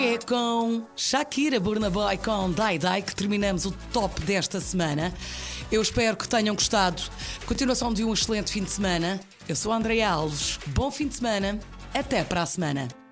é com Shakira, Burna Boy com Dai Dai que terminamos o top desta semana. Eu espero que tenham gostado. Continuação de um excelente fim de semana. Eu sou a Andreia Alves. Bom fim de semana. Até para a semana.